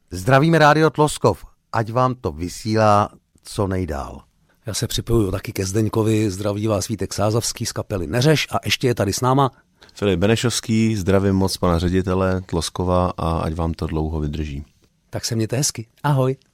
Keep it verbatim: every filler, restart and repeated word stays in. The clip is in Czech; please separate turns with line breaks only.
Zdravíme Rádio Tloskov, ať vám to vysílá co nejdál.
Já se připojuju taky ke Zdeňkovi, zdraví vás Vítek Sázavský z kapely Neřeš a ještě je tady s náma
Filip Benešovský, zdravím moc pana ředitele Tloskova a ať vám to dlouho vydrží.
Tak se mějte hezky. Ahoj.